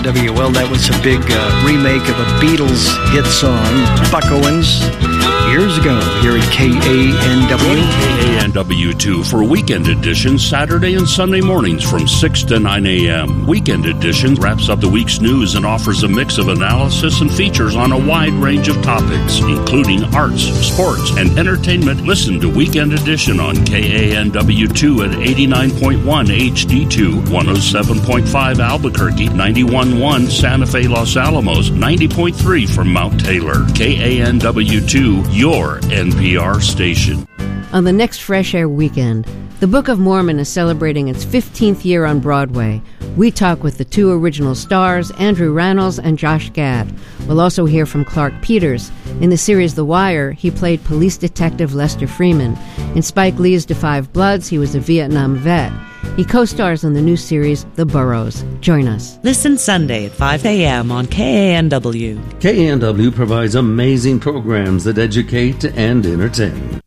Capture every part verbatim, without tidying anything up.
W. Well, that was a big uh, remake of a Beatles hit song, Buck Owens, years ago here at K A N W. K A N W two for Weekend Edition, Saturday and Sunday mornings from six to nine a.m. Weekend Edition wraps up the week's news and offers a mix of analysis and features on a wide range of topics, including arts, sports, and entertainment. Listen to Weekend Edition on K A N W two at eighty-nine point one H D two, one oh seven point five Albuquerque, ninety-one point one Santa Fe, Los Alamos, ninety point three from Mount Taylor. K A N W two, your N P R station. On the next Fresh Air weekend, the Book of Mormon is celebrating its fifteenth year on Broadway. We talk with the two original stars, Andrew Rannells and Josh Gad. We'll also hear from Clark Peters. In the series The Wire, he played police detective Lester Freeman. In Spike Lee's Da Five Bloods, he was a Vietnam vet. He co-stars in the new series The Burrows. Join us. Listen Sunday at five a.m. on K A N W. K A N W provides amazing programs that educate and entertain.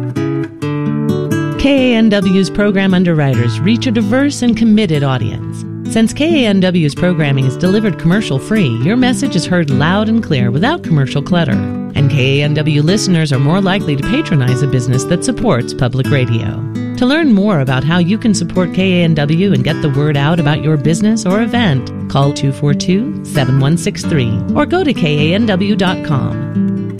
K A N W's program underwriters reach a diverse and committed audience. Since K A N W's programming is delivered commercial-free, your message is heard loud and clear without commercial clutter. And K A N W listeners are more likely to patronize a business that supports public radio. To learn more about how you can support K A N W and get the word out about your business or event, call two four two, seven one six three or go to K A N W dot com.